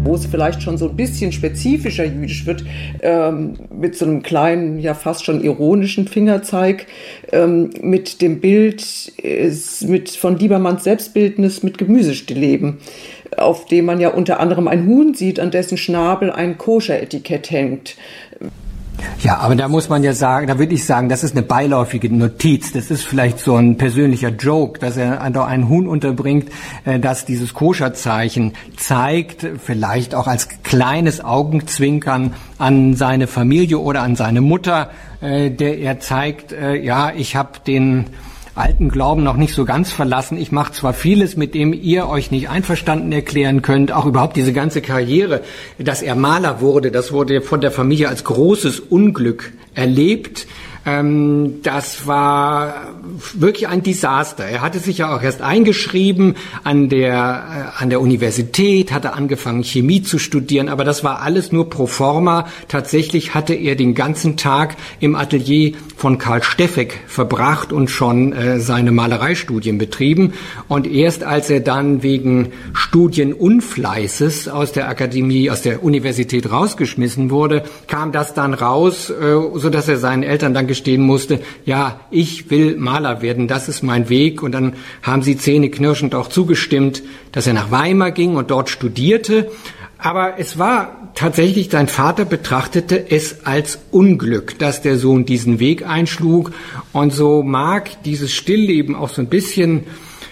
wo es vielleicht schon so ein bisschen spezifischer jüdisch wird, mit so einem kleinen, ja fast schon ironischen Fingerzeig, mit dem Bild von Liebermanns Selbstbildnis mit Gemüsestillleben, auf dem man ja unter anderem ein Huhn sieht, an dessen Schnabel ein Koscher-Etikett hängt. Ja, aber da muss man ja sagen, da würde ich sagen, das ist eine beiläufige Notiz. Das ist vielleicht so ein persönlicher Joke, dass er da ein Huhn unterbringt, das dieses Koscher-Zeichen zeigt, vielleicht auch als kleines Augenzwinkern an seine Familie oder an seine Mutter, der er zeigt, ja, ich habe den alten Glauben noch nicht so ganz verlassen. Ich mache zwar vieles, mit dem ihr euch nicht einverstanden erklären könnt, auch überhaupt diese ganze Karriere, dass er Maler wurde, das wurde von der Familie als großes Unglück erlebt. Das war wirklich ein Desaster. Er hatte sich ja auch erst eingeschrieben an der Universität, hatte angefangen Chemie zu studieren, aber das war alles nur pro forma. Tatsächlich hatte er den ganzen Tag im Atelier von Karl Steffeck verbracht und schon seine Malereistudien betrieben. Und erst als er dann wegen Studienunfleißes aus der Akademie, aus der Universität rausgeschmissen wurde, kam das dann raus, so dass er seinen Eltern dann gestehen musste, ja, ich will Maler werden, das ist mein Weg. Und dann haben sie zähneknirschend auch zugestimmt, dass er nach Weimar ging und dort studierte. Aber es war tatsächlich, sein Vater betrachtete es als Unglück, dass der Sohn diesen Weg einschlug. Und so mag dieses Stillleben auch so ein bisschen,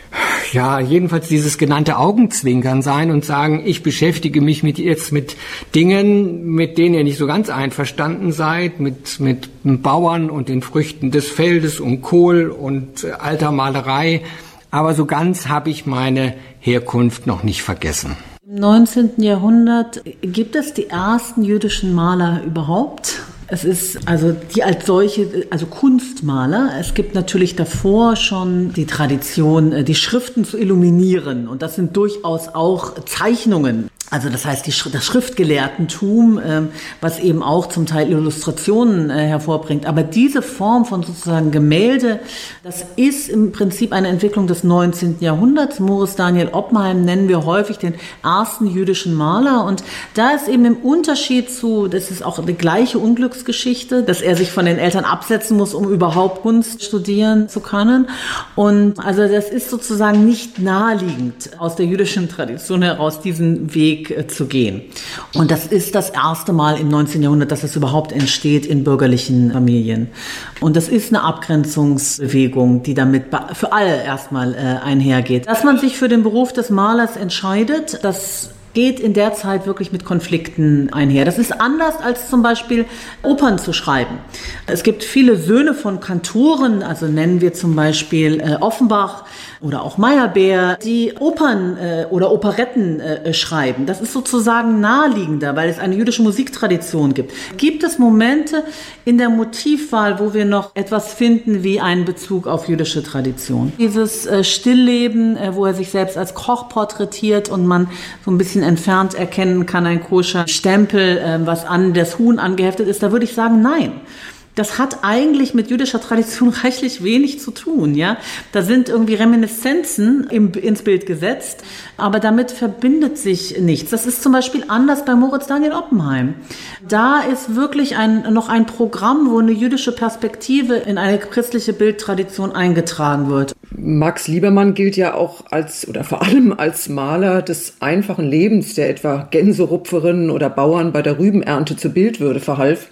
ja, jedenfalls dieses genannte Augenzwinkern sein und sagen, ich beschäftige mich jetzt mit Dingen, mit denen ihr nicht so ganz einverstanden seid, mit Bauern und den Früchten des Feldes und Kohl und alter Malerei. Aber so ganz habe ich meine Herkunft noch nicht vergessen. Im 19. Jahrhundert gibt es die ersten jüdischen Maler überhaupt. Es ist also die als solche, also Kunstmaler. Es gibt natürlich davor schon die Tradition, die Schriften zu illuminieren. Und das sind durchaus auch Zeichnungen. Also das heißt, das Schriftgelehrtentum, was eben auch zum Teil Illustrationen hervorbringt. Aber diese Form von sozusagen Gemälde, das ist im Prinzip eine Entwicklung des 19. Jahrhunderts. Moritz Daniel Oppenheim nennen wir häufig den ersten jüdischen Maler. Und da ist eben im Unterschied zu, das ist auch die gleiche Unglücksgeschichte, dass er sich von den Eltern absetzen muss, um überhaupt Kunst studieren zu können. Und also das ist sozusagen nicht naheliegend, aus der jüdischen Tradition heraus diesen Weg zu gehen. Und das ist das erste Mal im 19. Jahrhundert, dass es überhaupt entsteht in bürgerlichen Familien. Und das ist eine Abgrenzungsbewegung, die damit für alle erstmal einhergeht. Dass man sich für den Beruf des Malers entscheidet, das geht in der Zeit wirklich mit Konflikten einher. Das ist anders als zum Beispiel Opern zu schreiben. Es gibt viele Söhne von Kantoren, also nennen wir zum Beispiel Offenbach oder auch Meyerbeer, die Opern oder Operetten schreiben. Das ist sozusagen naheliegender, weil es eine jüdische Musiktradition gibt. Gibt es Momente in der Motivwahl, wo wir noch etwas finden wie einen Bezug auf jüdische Tradition? Dieses Stillleben, wo er sich selbst als Koch porträtiert und man so ein bisschen entfernt erkennen kann, ein koscher Stempel, was an das Huhn angeheftet ist, da würde ich sagen, nein. Das hat eigentlich mit jüdischer Tradition reichlich wenig zu tun, ja. Da sind irgendwie Reminiszenzen ins Bild gesetzt, aber damit verbindet sich nichts. Das ist zum Beispiel anders bei Moritz Daniel Oppenheim. Da ist wirklich noch ein Programm, wo eine jüdische Perspektive in eine christliche Bildtradition eingetragen wird. Max Liebermann gilt ja auch vor allem als Maler des einfachen Lebens, der etwa Gänserupferinnen oder Bauern bei der Rübenernte zur Bildwürde verhalf.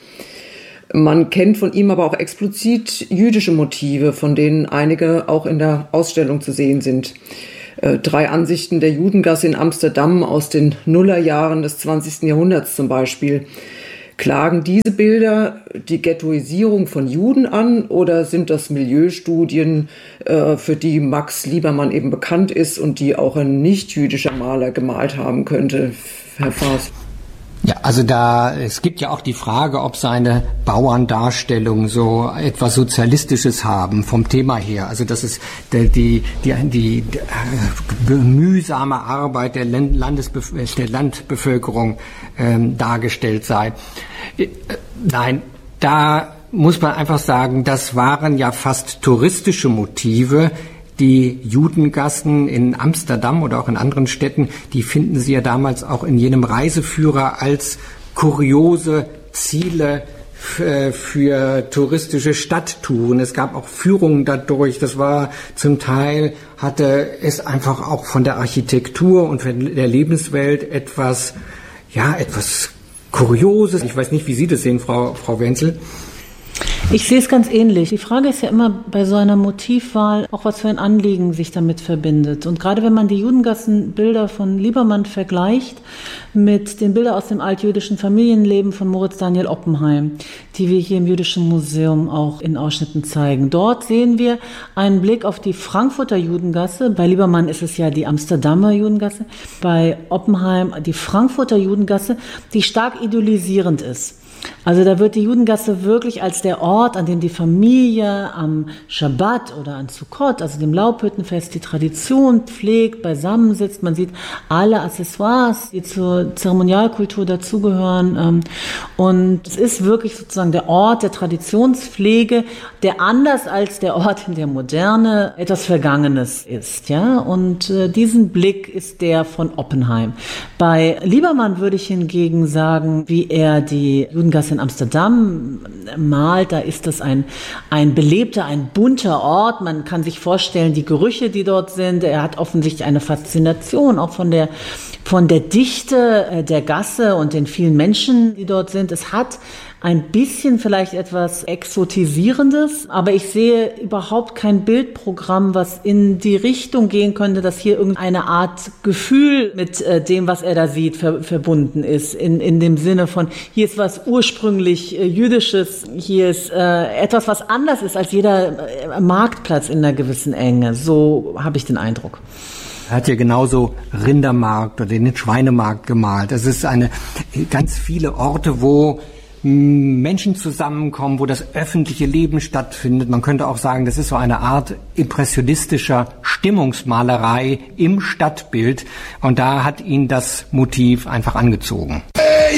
Man kennt von ihm aber auch explizit jüdische Motive, von denen einige auch in der Ausstellung zu sehen sind. 3 Ansichten der Judengasse in Amsterdam aus den Nullerjahren des 20. Jahrhunderts zum Beispiel. Klagen diese Bilder die Ghettoisierung von Juden an oder sind das Milieustudien, für die Max Liebermann eben bekannt ist und die auch ein nicht-jüdischer Maler gemalt haben könnte, Herr Faas? Ja, also es gibt ja auch die Frage, ob seine Bauerndarstellungen so etwas Sozialistisches haben vom Thema her. Also dass es die mühsame Arbeit der Landbevölkerung dargestellt sei. Nein, da muss man einfach sagen, das waren ja fast touristische Motive, die Judengassen in Amsterdam oder auch in anderen Städten, die finden Sie ja damals auch in jenem Reiseführer als kuriose Ziele für touristische Stadttouren. Es gab auch Führungen dadurch. Das war zum Teil, hatte es einfach auch von der Architektur und von der Lebenswelt etwas Kurioses. Ich weiß nicht, wie Sie das sehen, Frau Wenzel. Ich sehe es ganz ähnlich. Die Frage ist ja immer bei so einer Motivwahl auch, was für ein Anliegen sich damit verbindet. Und gerade wenn man die Judengassenbilder von Liebermann vergleicht mit den Bildern aus dem altjüdischen Familienleben von Moritz Daniel Oppenheim, die wir hier im Jüdischen Museum auch in Ausschnitten zeigen. Dort sehen wir einen Blick auf die Frankfurter Judengasse. Bei Liebermann ist es ja die Amsterdamer Judengasse. Bei Oppenheim die Frankfurter Judengasse, die stark idolisierend ist. Also da wird die Judengasse wirklich als der Ort, an dem die Familie am Schabbat oder an Sukkot, also dem Laubhüttenfest, die Tradition pflegt, beisammensitzt. Man sieht alle Accessoires, die zur Zeremonialkultur dazugehören. Und es ist wirklich sozusagen der Ort der Traditionspflege, der anders als der Ort in der Moderne etwas Vergangenes ist. Ja? Und diesen Blick ist der von Oppenheim. Bei Liebermann würde ich hingegen sagen, wie er die Judengasse in Amsterdam malt, da ist das ein belebter, ein bunter Ort. Man kann sich vorstellen, die Gerüche, die dort sind. Er hat offensichtlich eine Faszination auch von der Dichte der Gasse und den vielen Menschen, die dort sind. Es hat ein bisschen vielleicht etwas Exotisierendes, aber ich sehe überhaupt kein Bildprogramm, was in die Richtung gehen könnte, dass hier irgendeine Art Gefühl mit dem, was er da sieht, verbunden ist. In dem Sinne von, hier ist was ursprünglich Jüdisches, hier ist etwas, was anders ist als jeder Marktplatz in einer gewissen Enge. So habe ich den Eindruck. Er hat ja genauso Rindermarkt oder den Schweinemarkt gemalt. Es ist ganz viele Orte, wo Menschen zusammenkommen, wo das öffentliche Leben stattfindet. Man könnte auch sagen, das ist so eine Art impressionistischer Stimmungsmalerei im Stadtbild. Und da hat ihn das Motiv einfach angezogen.